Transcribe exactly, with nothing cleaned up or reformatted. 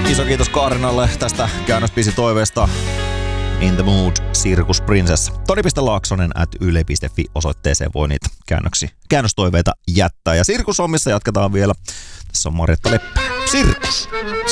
Iso kiitos Kaarinalle tästä käännöspiisi toiveesta. In the Mood, Circus Princess. Toni piste laaksonen at yle piste fi osoitteeseen voi niitä käännöksiä, käännöstoiveita jättää. Ja sirkushommissa jatketaan vielä. Tässä on Marjatta Leppä. Sirkus!